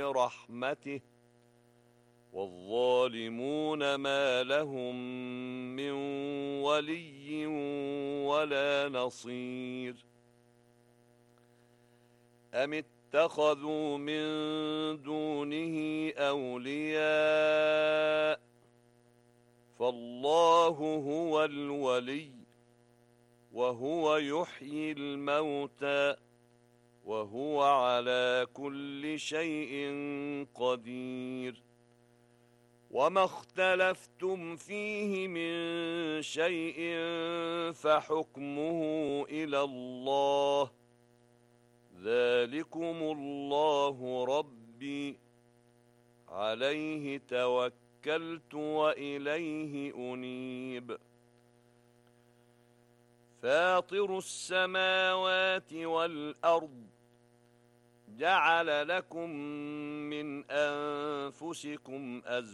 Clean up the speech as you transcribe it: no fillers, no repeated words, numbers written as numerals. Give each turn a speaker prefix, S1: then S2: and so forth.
S1: رحمته والظالمون ما لهم من ولي ولا نصير أم اتخذوا من دونه أولياء فالله هو الولي وهو يحيي الموتى وهو على كل شيء قدير وما اختلفتم فيه من شيء فحكمه إلى الله ذلكم الله ربي عليه توكلت وإليه أنيب فاطر السماوات والأرض جعل لكم من أنفسكم أزواجا